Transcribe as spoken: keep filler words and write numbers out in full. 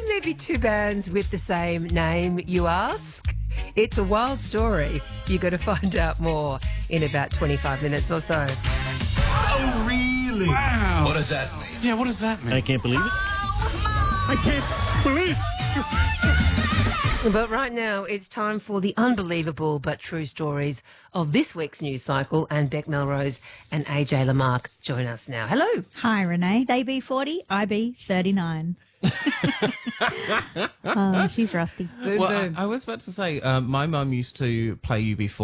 can there be two bands with the same name, you ask? It's a wild story. You got to find out more in about twenty-five minutes or so. Oh, really? Wow. What does that mean? Yeah, what does that mean? I can't believe it. I can't believe it. But right now, it's time for the unbelievable but true stories of this week's news cycle. And Beck Melrose and A J Lamarck join us now. Hello. Hi, Renee. They be forty, I be thirty-nine. Oh, she's rusty. Boom, Well, boom. I, I was about to say, uh, my mum used to play U B four.